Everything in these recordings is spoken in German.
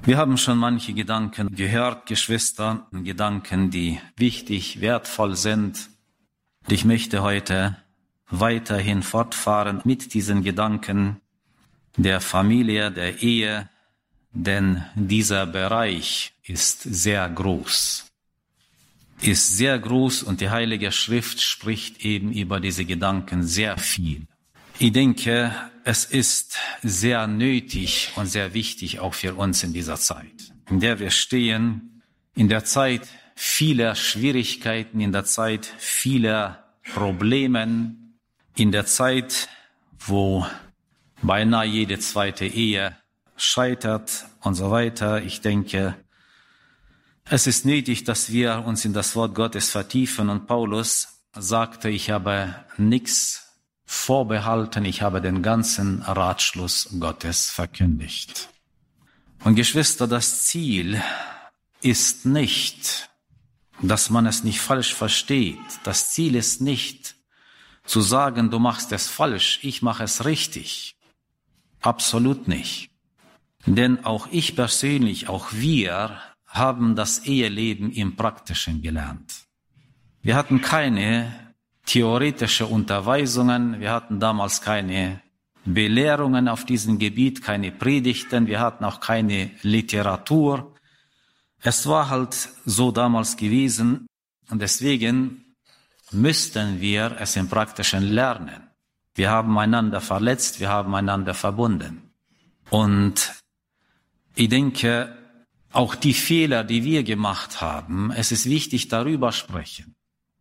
Wir haben schon manche Gedanken gehört, Geschwister, Gedanken, die wichtig, wertvoll sind. Ich möchte heute weiterhin fortfahren mit diesen Gedanken der Familie, der Ehe, denn dieser Bereich ist sehr groß. Ist sehr groß und die Heilige Schrift spricht eben über diese Gedanken sehr viel. Ich denke, es ist sehr nötig und sehr wichtig auch für uns in dieser Zeit, in der wir stehen, in der Zeit vieler Schwierigkeiten, in der Zeit vieler Problemen, in der Zeit, wo beinahe jede zweite Ehe scheitert und so weiter. Ich denke, es ist nötig, dass wir uns in das Wort Gottes vertiefen. Und Paulus sagte, ich habe nichts vorbehalten, ich habe den ganzen Ratschluss Gottes verkündigt. Und Geschwister, das Ziel ist nicht, dass man es nicht falsch versteht. Das Ziel ist nicht zu sagen, du machst es falsch, ich mache es richtig. Absolut nicht. Denn auch ich persönlich, auch wir haben das Eheleben im Praktischen gelernt. Wir hatten keine theoretische Unterweisungen, wir hatten damals keine Belehrungen auf diesem Gebiet, keine Predigten, wir hatten auch keine Literatur. Es war halt so damals gewesen und deswegen müssten wir es im Praktischen lernen. Wir haben einander verletzt, wir haben einander verbunden. Und ich denke, auch die Fehler, die wir gemacht haben, es ist wichtig, darüber sprechen,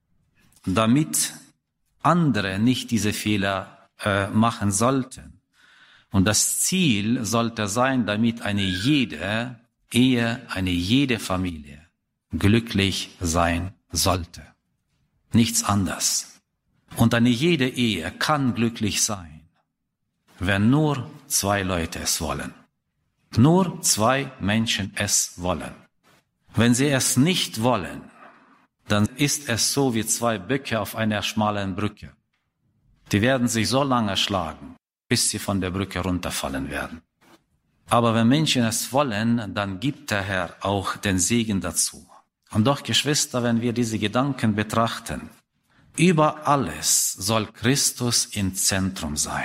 damit andere nicht diese Fehler machen sollten. Und das Ziel sollte sein, damit eine jede Ehe, eine jede Familie glücklich sein sollte. Nichts anderes. Und eine jede Ehe kann glücklich sein, wenn nur zwei Leute es wollen. Nur zwei Menschen es wollen. Wenn sie es nicht wollen, dann ist es so wie zwei Böcke auf einer schmalen Brücke. Die werden sich so lange schlagen, bis sie von der Brücke runterfallen werden. Aber wenn Menschen es wollen, dann gibt der Herr auch den Segen dazu. Und doch, Geschwister, wenn wir diese Gedanken betrachten, über alles soll Christus im Zentrum sein.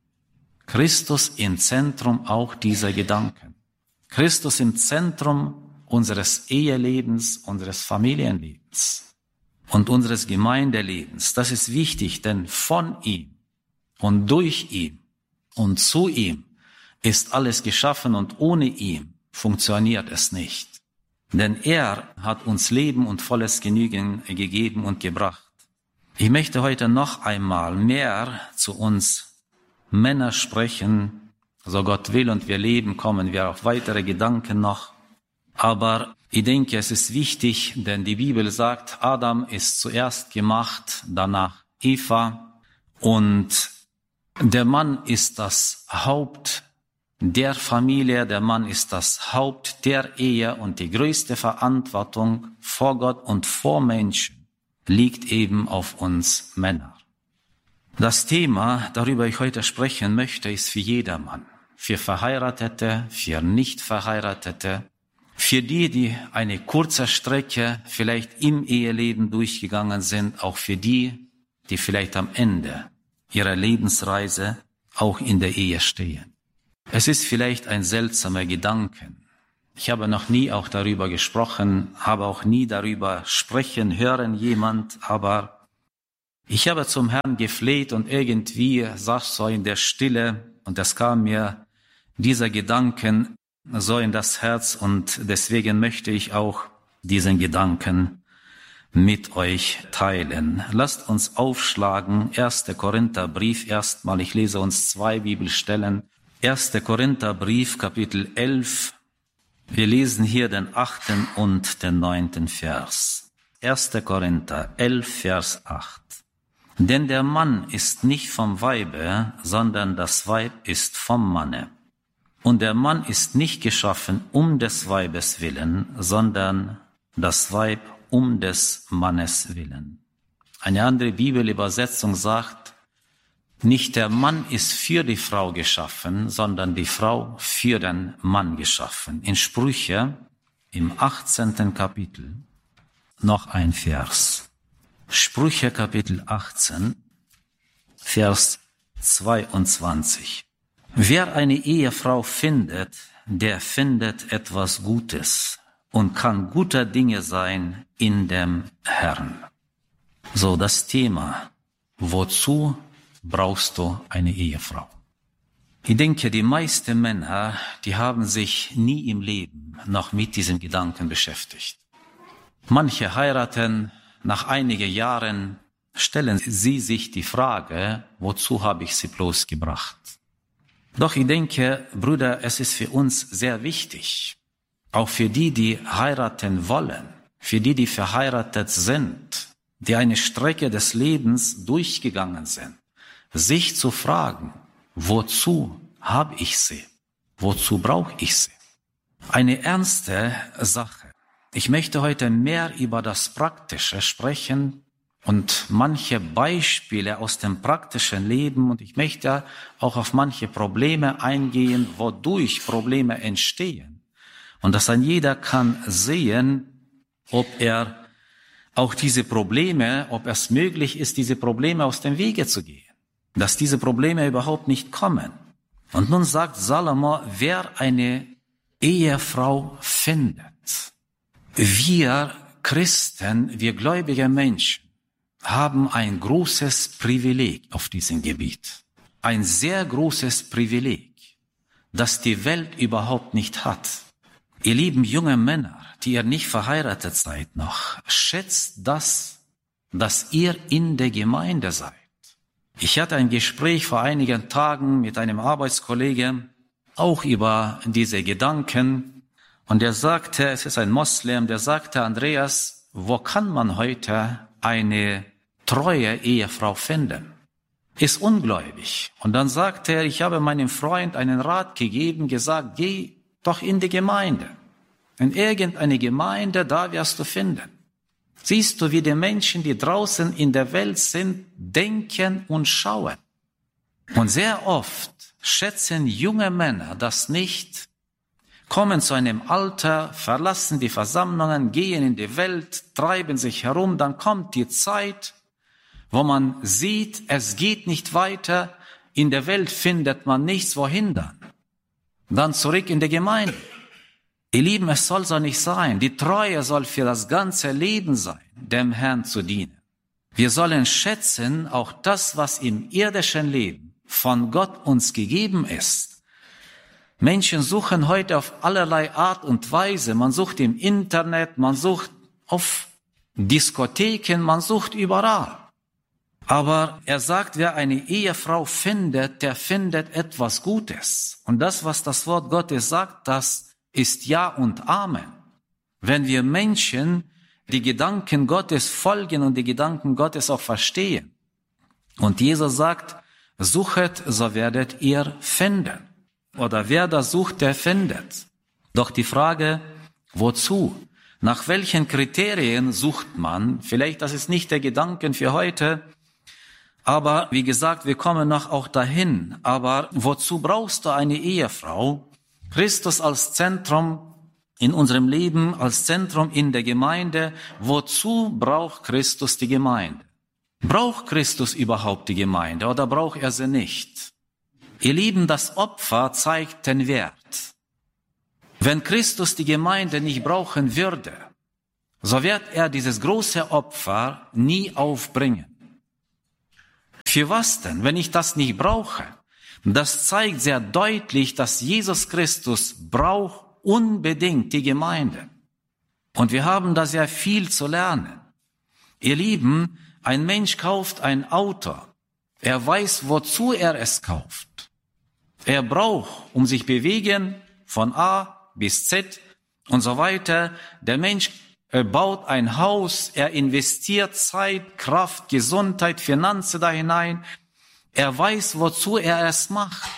Christus im Zentrum auch dieser Gedanken. Christus im Zentrum unseres Ehelebens, unseres Familienlebens und unseres Gemeindelebens. Das ist wichtig, denn von ihm und durch ihn und zu ihm ist alles geschaffen und ohne ihn funktioniert es nicht. Denn er hat uns Leben und volles Genügen gegeben und gebracht. Ich möchte heute noch einmal mehr zu uns Männer sprechen, so Gott will und wir leben, kommen wir auf weitere Gedanken noch. Aber ich denke, es ist wichtig, denn die Bibel sagt, Adam ist zuerst gemacht, danach Eva. Und der Mann ist das Haupt der Familie, der Mann ist das Haupt der Ehe und die größte Verantwortung vor Gott und vor Menschen liegt eben auf uns Männern. Das Thema, darüber ich heute sprechen möchte, ist für jedermann. Für Verheiratete, für Nicht-Verheiratete, für die eine kurze Strecke vielleicht im Eheleben durchgegangen sind, auch für die vielleicht am Ende ihrer Lebensreise auch in der Ehe stehen. Es ist vielleicht ein seltsamer Gedanke. Ich habe noch nie auch darüber gesprochen, habe auch nie darüber sprechen hören jemand, aber ich habe zum Herrn gefleht und irgendwie saß so in der Stille und es kam mir dieser Gedanken so in das Herz und deswegen möchte ich auch diesen Gedanken mit euch teilen. Lasst uns aufschlagen, 1. Korintherbrief erstmal, ich lese uns 2 Bibelstellen. 1. Korintherbrief, Kapitel 11, wir lesen hier den 8. und den 9. Vers. 1. Korinther 11, Vers 8. Denn der Mann ist nicht vom Weibe, sondern das Weib ist vom Manne. Und der Mann ist nicht geschaffen um des Weibes willen, sondern das Weib um des Mannes willen. Eine andere Bibelübersetzung sagt, Nicht der Mann ist für die Frau geschaffen, sondern die Frau für den Mann geschaffen. In Sprüche im 18. Kapitel noch ein Vers. Sprüche Kapitel 18, Vers 22. Wer eine Ehefrau findet, der findet etwas Gutes und kann guter Dinge sein in dem Herrn. So das Thema, wozu brauchst du eine Ehefrau? Ich denke, die meisten Männer, die haben sich nie im Leben noch mit diesem Gedanken beschäftigt. Manche heiraten, nach einigen Jahren stellen sie sich die Frage, wozu habe ich sie bloß gebracht? Doch ich denke, Brüder, es ist für uns sehr wichtig, auch für die, die heiraten wollen, für die, die verheiratet sind, die eine Strecke des Lebens durchgegangen sind, sich zu fragen, wozu habe ich sie? Wozu brauche ich sie? Eine ernste Sache. Ich möchte heute mehr über das Praktische sprechen und manche Beispiele aus dem praktischen Leben, und ich möchte auch auf manche Probleme eingehen, wodurch Probleme entstehen. Und dass dann jeder kann sehen, ob er auch diese Probleme, ob es möglich ist, diese Probleme aus dem Wege zu gehen. Dass diese Probleme überhaupt nicht kommen. Und nun sagt Salomo, wer eine Ehefrau findet. Wir Christen, wir gläubige Menschen, haben ein großes Privileg auf diesem Gebiet. Ein sehr großes Privileg, das die Welt überhaupt nicht hat. Ihr lieben junge Männer, die ihr nicht verheiratet seid noch, schätzt das, dass ihr in der Gemeinde seid. Ich hatte ein Gespräch vor einigen Tagen mit einem Arbeitskollegen, auch über diese Gedanken. Und er sagte, es ist ein Moslem, der sagte, Andreas, wo kann man heute eine treue Ehefrau finden? Ist ungläubig. Und dann sagte er, ich habe meinem Freund einen Rat gegeben, gesagt, geh doch in die Gemeinde. In irgendeine Gemeinde, da wirst du finden. Siehst du, wie die Menschen, die draußen in der Welt sind, denken und schauen. Und sehr oft schätzen junge Männer das nicht, kommen zu einem Alter, verlassen die Versammlungen, gehen in die Welt, treiben sich herum, dann kommt die Zeit, wo man sieht, es geht nicht weiter, in der Welt findet man nichts, wohin dann? Dann zurück in die Gemeinde. Ihr Lieben, es soll so nicht sein. Die Treue soll für das ganze Leben sein, dem Herrn zu dienen. Wir sollen schätzen auch das, was im irdischen Leben von Gott uns gegeben ist. Menschen suchen heute auf allerlei Art und Weise. Man sucht im Internet, man sucht auf Diskotheken, man sucht überall. Aber er sagt, wer eine Ehefrau findet, der findet etwas Gutes. Und das, was das Wort Gottes sagt, das ist Ja und Amen. Wenn wir Menschen die Gedanken Gottes folgen und die Gedanken Gottes auch verstehen. Und Jesus sagt, suchet, so werdet ihr finden. Oder wer das sucht, der findet. Doch die Frage, wozu? Nach welchen Kriterien sucht man? Vielleicht, das ist nicht der Gedanke für heute. Aber wie gesagt, wir kommen noch auch dahin. Aber wozu brauchst du eine Ehefrau? Christus als Zentrum in unserem Leben, als Zentrum in der Gemeinde. Wozu braucht Christus die Gemeinde? Braucht Christus überhaupt die Gemeinde oder braucht er sie nicht? Ihr Lieben, das Opfer zeigt den Wert. Wenn Christus die Gemeinde nicht brauchen würde, so wird er dieses große Opfer nie aufbringen. Für was denn, wenn ich das nicht brauche? Das zeigt sehr deutlich, dass Jesus Christus braucht unbedingt die Gemeinde. Und wir haben da sehr viel zu lernen. Ihr Lieben, ein Mensch kauft ein Auto. Er weiß, wozu er es kauft. Er braucht, um sich bewegen, von A bis Z und so weiter. Der Mensch baut ein Haus, er investiert Zeit, Kraft, Gesundheit, Finanzen da hinein. Er weiß, wozu er es macht.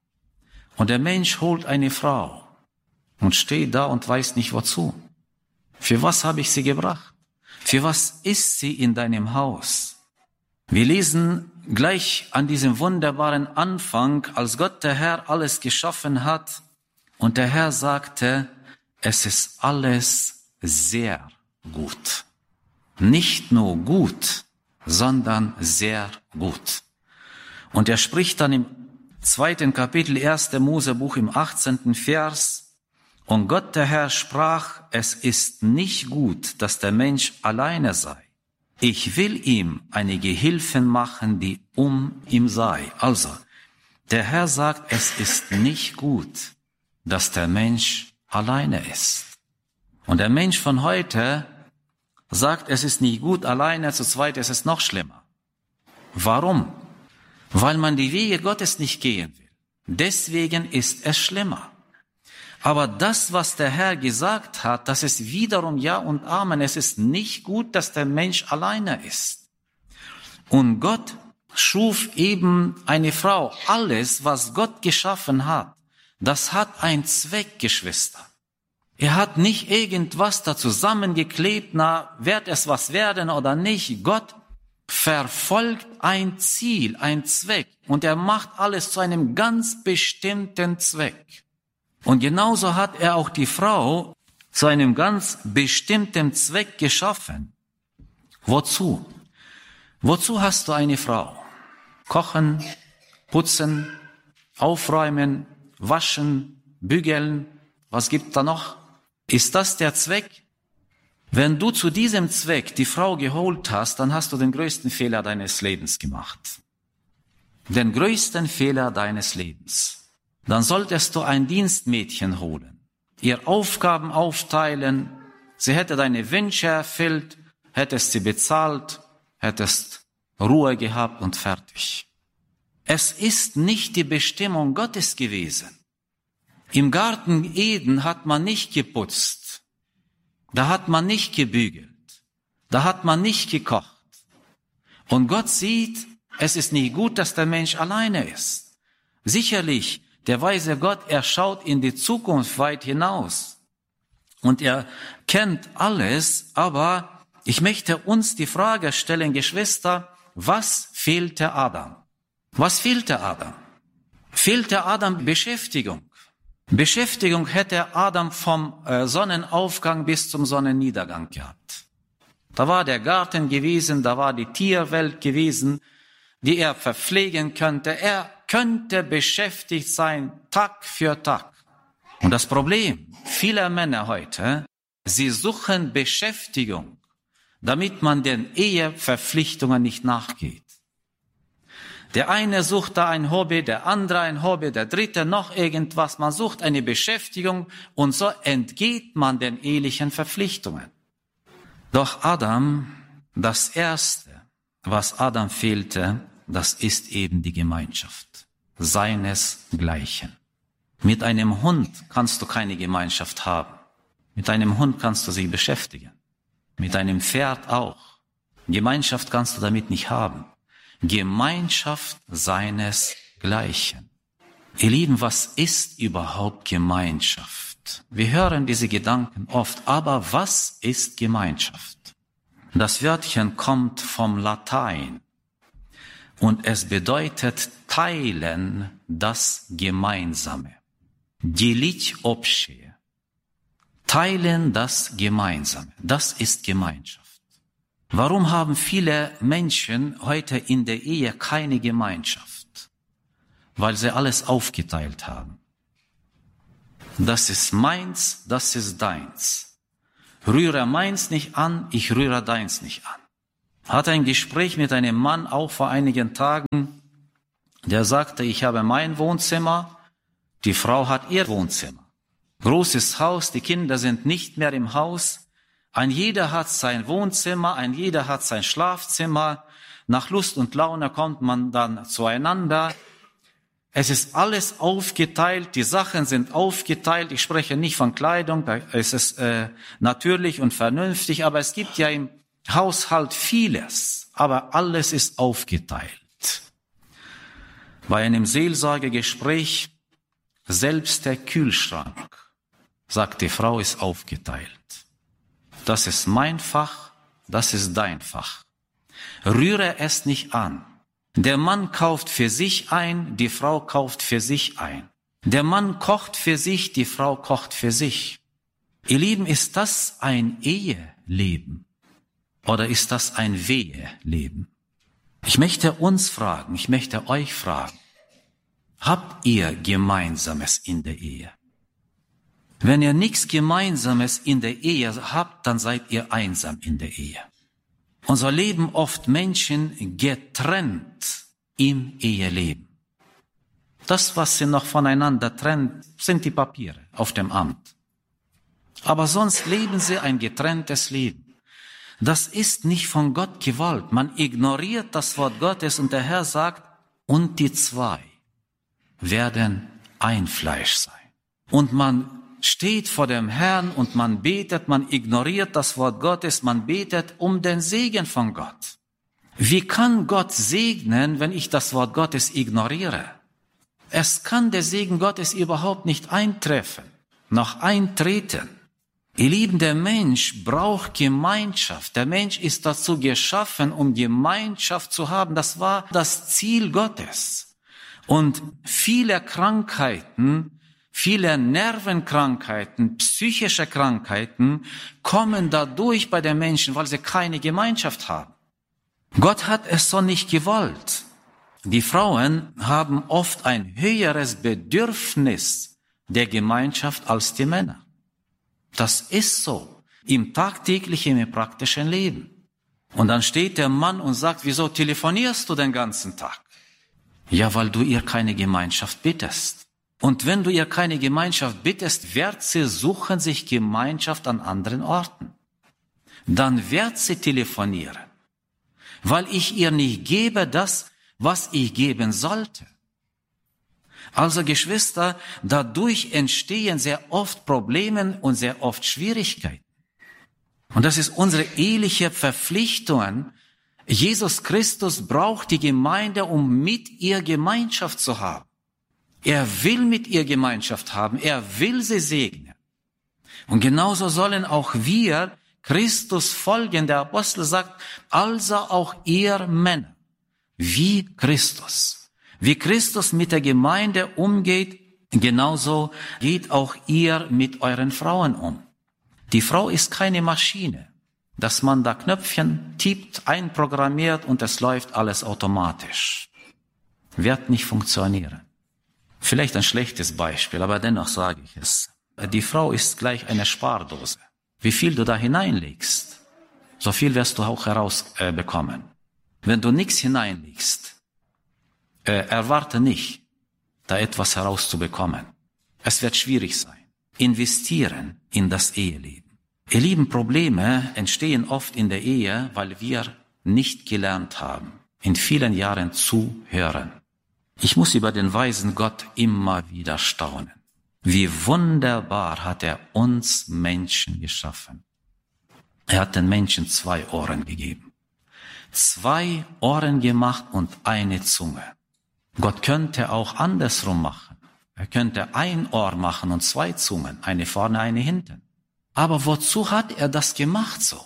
Und der Mensch holt eine Frau und steht da und weiß nicht wozu. Für was habe ich sie gebracht? Für was ist sie in deinem Haus? Wir lesen gleich an diesem wunderbaren Anfang, als Gott der Herr alles geschaffen hat und der Herr sagte, es ist alles sehr gut. Nicht nur gut, sondern sehr gut. Und er spricht dann im 2. Kapitel 1. Mosebuch im 18. Vers, und Gott der Herr sprach, es ist nicht gut, dass der Mensch alleine sei. Ich will ihm eine Gehilfin machen, die um ihm sei. Also, der Herr sagt, es ist nicht gut, dass der Mensch alleine ist. Und der Mensch von heute sagt, es ist nicht gut alleine, zu zweit ist es noch schlimmer. Warum? Weil man die Wege Gottes nicht gehen will. Deswegen ist es schlimmer. Aber das, was der Herr gesagt hat, das ist wiederum Ja und Amen. Es ist nicht gut, dass der Mensch alleine ist. Und Gott schuf eben eine Frau. Alles, was Gott geschaffen hat, das hat einen Zweck, Geschwister. Er hat nicht irgendwas da zusammengeklebt, na, wird es was werden oder nicht. Gott verfolgt ein Ziel, ein Zweck. Und er macht alles zu einem ganz bestimmten Zweck. Und genauso hat er auch die Frau zu einem ganz bestimmten Zweck geschaffen. Wozu? Wozu hast du eine Frau? Kochen, putzen, aufräumen, waschen, bügeln. Was gibt da noch? Ist das der Zweck? Wenn du zu diesem Zweck die Frau geholt hast, dann hast du den größten Fehler deines Lebens gemacht. Den größten Fehler deines Lebens. Dann solltest du ein Dienstmädchen holen, ihr Aufgaben aufteilen, sie hätte deine Wünsche erfüllt, hättest sie bezahlt, hättest Ruhe gehabt und fertig. Es ist nicht die Bestimmung Gottes gewesen. Im Garten Eden hat man nicht geputzt, da hat man nicht gebügelt, da hat man nicht gekocht. Und Gott sieht, es ist nicht gut, dass der Mensch alleine ist. Sicherlich, der weise Gott, er schaut in die Zukunft weit hinaus und er kennt alles, aber ich möchte uns die Frage stellen, Geschwister, was fehlte Adam? Was fehlte Adam? Fehlte Adam Beschäftigung? Beschäftigung hätte Adam vom Sonnenaufgang bis zum Sonnenniedergang gehabt. Da war der Garten gewesen, da war die Tierwelt gewesen, die er verpflegen könnte. Er könnte beschäftigt sein, Tag für Tag. Und das Problem vieler Männer heute, sie suchen Beschäftigung, damit man den Eheverpflichtungen nicht nachgeht. Der eine sucht da ein Hobby, der andere ein Hobby, der dritte noch irgendwas. Man sucht eine Beschäftigung und so entgeht man den ehelichen Verpflichtungen. Doch Adam, das Erste, was Adam fehlte, das ist eben die Gemeinschaft, seinesgleichen. Mit einem Hund kannst du keine Gemeinschaft haben. Mit einem Hund kannst du sich beschäftigen. Mit einem Pferd auch. Gemeinschaft kannst du damit nicht haben. Gemeinschaft seinesgleichen. Ihr Lieben, was ist überhaupt Gemeinschaft? Wir hören diese Gedanken oft, aber was ist Gemeinschaft? Das Wörtchen kommt vom Latein und es bedeutet teilen das Gemeinsame. Делить общее. Teilen das Gemeinsame. Das ist Gemeinschaft. Warum haben viele Menschen heute in der Ehe keine Gemeinschaft? Weil sie alles aufgeteilt haben. Das ist meins, das ist deins. Rühre meins nicht an, ich rühre deins nicht an. Hatte ein Gespräch mit einem Mann auch vor einigen Tagen, der sagte, ich habe mein Wohnzimmer, die Frau hat ihr Wohnzimmer. Großes Haus, die Kinder sind nicht mehr im Haus. Ein jeder hat sein Wohnzimmer, ein jeder hat sein Schlafzimmer. Nach Lust und Laune kommt man dann zueinander. Es ist alles aufgeteilt, die Sachen sind aufgeteilt. Ich spreche nicht von Kleidung, es ist natürlich und vernünftig, aber es gibt ja im Haushalt vieles, aber alles ist aufgeteilt. Bei einem Seelsorgegespräch, selbst der Kühlschrank, sagt die Frau, ist aufgeteilt. Das ist mein Fach, das ist dein Fach. Rühre es nicht an. Der Mann kauft für sich ein, die Frau kauft für sich ein. Der Mann kocht für sich, die Frau kocht für sich. Ihr Lieben, ist das ein Eheleben oder ist das ein Weheleben? Ich möchte uns fragen, ich möchte euch fragen, habt ihr Gemeinsames in der Ehe? Wenn ihr nichts Gemeinsames in der Ehe habt, dann seid ihr einsam in der Ehe. Und so leben oft Menschen getrennt im Eheleben. Das, was sie noch voneinander trennt, sind die Papiere auf dem Amt. Aber sonst leben sie ein getrenntes Leben. Das ist nicht von Gott gewollt. Man ignoriert das Wort Gottes und der Herr sagt, und die zwei werden ein Fleisch sein. Und man steht vor dem Herrn und man betet, man ignoriert das Wort Gottes, man betet um den Segen von Gott. Wie kann Gott segnen, wenn ich das Wort Gottes ignoriere? Es kann der Segen Gottes überhaupt nicht eintreffen, noch eintreten. Ihr Lieben, der Mensch braucht Gemeinschaft. Der Mensch ist dazu geschaffen, um Gemeinschaft zu haben. Das war das Ziel Gottes. Und viele Krankheiten, viele Nervenkrankheiten, psychische Krankheiten kommen dadurch bei den Menschen, weil sie keine Gemeinschaft haben. Gott hat es so nicht gewollt. Die Frauen haben oft ein höheres Bedürfnis der Gemeinschaft als die Männer. Das ist so im tagtäglichen, im praktischen Leben. Und dann steht der Mann und sagt, wieso telefonierst du den ganzen Tag? Ja, weil du ihr keine Gemeinschaft bittest. Und wenn du ihr keine Gemeinschaft bittest, wird sie suchen sich Gemeinschaft an anderen Orten. Dann wird sie telefonieren, weil ich ihr nicht gebe das, was ich geben sollte. Also Geschwister, dadurch entstehen sehr oft Probleme und sehr oft Schwierigkeiten. Und das ist unsere eheliche Verpflichtung. Jesus Christus braucht die Gemeinde, um mit ihr Gemeinschaft zu haben. Er will mit ihr Gemeinschaft haben. Er will sie segnen. Und genauso sollen auch wir Christus folgen. Der Apostel sagt, also auch ihr Männer, wie Christus. Wie Christus mit der Gemeinde umgeht, genauso geht auch ihr mit euren Frauen um. Die Frau ist keine Maschine, dass man da Knöpfchen tippt, einprogrammiert und es läuft alles automatisch. Wird nicht funktionieren. Vielleicht ein schlechtes Beispiel, aber dennoch sage ich es. Die Frau ist gleich eine Spardose. Wie viel du da hineinlegst, so viel wirst du auch herausbekommen. Wenn du nichts hineinlegst, erwarte nicht, da etwas herauszubekommen. Es wird schwierig sein. Investieren in das Eheleben. Ihr Lieben, Probleme entstehen oft in der Ehe, weil wir nicht gelernt haben, in vielen Jahren zu hören. Ich muss über den weisen Gott immer wieder staunen. Wie wunderbar hat er uns Menschen geschaffen. Er hat den Menschen 2 Ohren gegeben. 2 Ohren gemacht und eine Zunge. Gott könnte auch andersrum machen. Er könnte ein Ohr machen und 2 Zungen, eine vorne, eine hinten. Aber wozu hat er das gemacht so?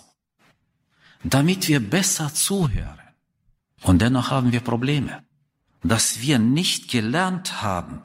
Damit wir besser zuhören. Und dennoch haben wir Probleme, dass wir nicht gelernt haben,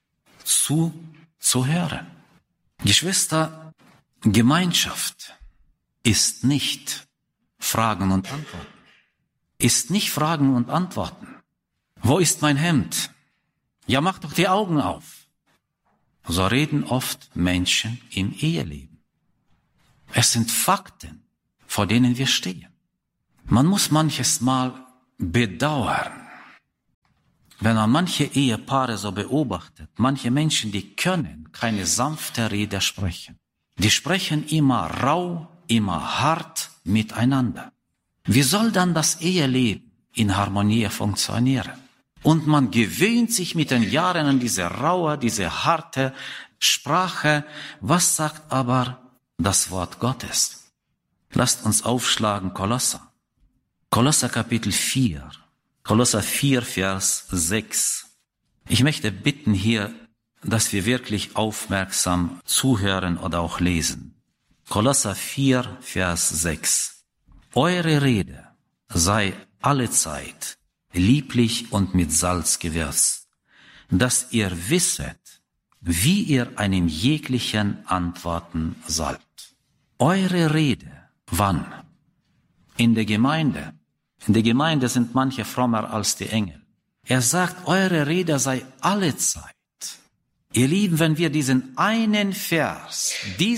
zuzuhören. Geschwister, Gemeinschaft ist nicht Fragen und Antworten. Ist nicht Fragen und Antworten. Wo ist mein Hemd? Ja, mach doch die Augen auf. So reden oft Menschen im Eheleben. Es sind Fakten, vor denen wir stehen. Man muss manches Mal bedauern, wenn man manche Ehepaare so beobachtet. Manche Menschen, die können keine sanfte Rede sprechen. Die sprechen immer rau, immer hart miteinander. Wie soll dann das Eheleben in Harmonie funktionieren? Und man gewöhnt sich mit den Jahren an diese raue, diese harte Sprache. Was sagt aber das Wort Gottes? Lasst uns aufschlagen, Kolosser. Kolosser Kapitel 4. Kolosser 4, Vers 6. Ich möchte bitten hier, dass wir wirklich aufmerksam zuhören oder auch lesen. Kolosser 4, Vers 6. Eure Rede sei allezeit lieblich und mit Salz gewürzt, dass ihr wisset, wie ihr einem jeglichen antworten sollt. Eure Rede, wann? In der Gemeinde. In der Gemeinde sind manche frommer als die Engel. Er sagt, eure Rede sei alle Zeit. Ihr Lieben, wenn wir diesen einen Vers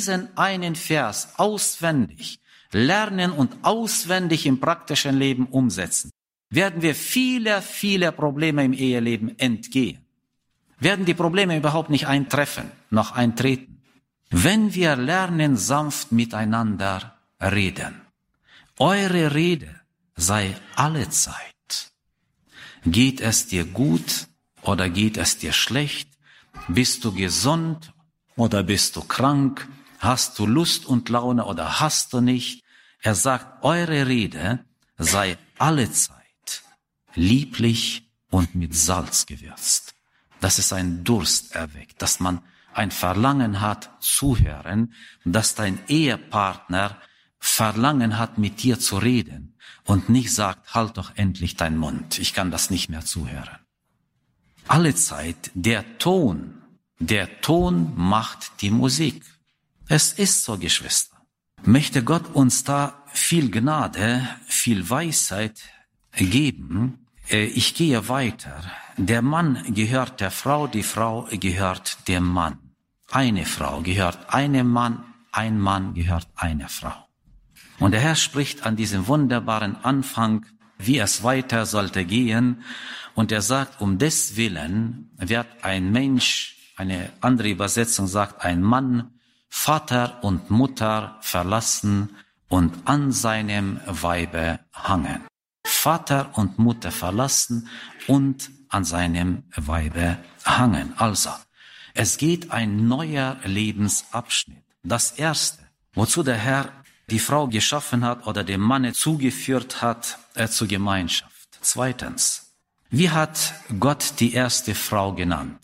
auswendig lernen und auswendig im praktischen Leben umsetzen, werden wir viele Probleme im Eheleben entgehen. Werden die Probleme überhaupt nicht eintreffen, noch eintreten. Wenn wir lernen, sanft miteinander reden. Eure Rede sei alle Zeit. Geht es dir gut oder geht es dir schlecht? Bist du gesund oder bist du krank? Hast du Lust und Laune oder hast du nicht? Er sagt, eure Rede sei alle Zeit lieblich und mit Salz gewürzt. Dass es ein Durst erweckt, dass man ein Verlangen hat, zuhören, dass dein Ehepartner Verlangen hat, mit dir zu reden und nicht sagt, halt doch endlich deinen Mund, ich kann das nicht mehr zuhören. Alle Zeit, der Ton macht die Musik. Es ist so, Geschwister. Möchte Gott uns da viel Gnade, viel Weisheit geben. Ich gehe weiter. Der Mann gehört der Frau, die Frau gehört dem Mann. Eine Frau gehört einem Mann, ein Mann gehört einer Frau. Und der Herr spricht an diesem wunderbaren Anfang, wie es weiter sollte gehen. Und er sagt, um des Willen wird ein Mensch, eine andere Übersetzung sagt, ein Mann, Vater und Mutter verlassen und an seinem Weibe hangen. Vater und Mutter verlassen und an seinem Weibe hangen. Also, es geht ein neuer Lebensabschnitt. Das Erste, wozu der Herr die Frau geschaffen hat oder dem Manne zugeführt hat, zur Gemeinschaft. Zweitens, wie hat Gott die erste Frau genannt?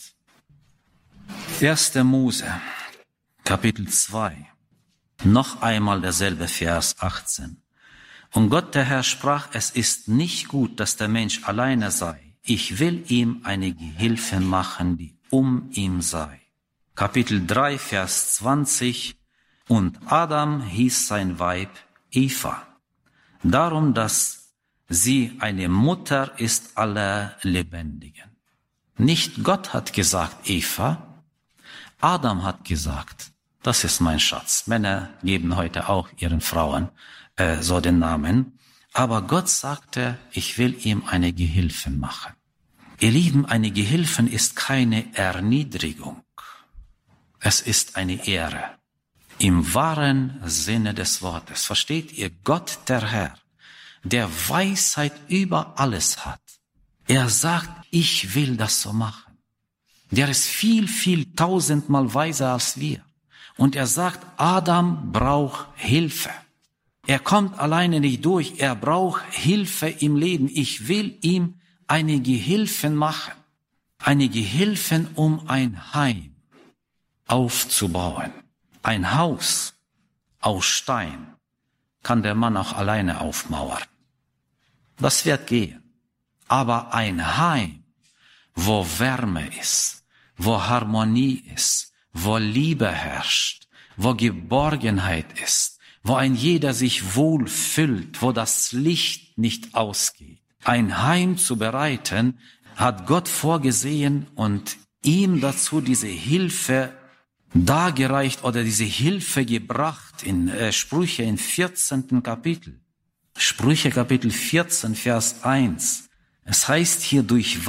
1. Mose, Kapitel 2. Noch einmal derselbe Vers 18. Und Gott, der Herr, sprach, es ist nicht gut, dass der Mensch alleine sei. Ich will ihm eine Gehilfin machen, die um ihn sei. Kapitel 3, Vers 20. Und Adam hieß sein Weib Eva. Darum, dass sie eine Mutter ist aller Lebendigen. Nicht Gott hat gesagt Eva, Adam hat gesagt, das ist mein Schatz. Männer geben heute auch ihren Frauen so den Namen. Aber Gott sagte, ich will ihm eine Gehilfin machen. Ihr Lieben, eine Gehilfin ist keine Erniedrigung. Es ist eine Ehre. Im wahren Sinne des Wortes. Versteht ihr? Gott, der Herr, der Weisheit über alles hat. Er sagt, ich will das so machen. Der ist viel tausendmal weiser als wir. Und er sagt, Adam braucht Hilfe. Er kommt alleine nicht durch. Er braucht Hilfe im Leben. Ich will ihm eine Gehilfin machen. Eine Gehilfin, um ein Heim aufzubauen. Ein Haus aus Stein kann der Mann auch alleine aufmauern. Das wird gehen. Aber ein Heim, wo Wärme ist, wo Harmonie ist, wo Liebe herrscht, wo Geborgenheit ist, wo ein jeder sich wohl fühlt, wo das Licht nicht ausgeht. Ein Heim zu bereiten, hat Gott vorgesehen und ihm dazu diese Hilfe dargereicht oder diese Hilfe gebracht in Sprüche im 14. Kapitel. Sprüche Kapitel 14, Vers 1. Es heißt hier, durch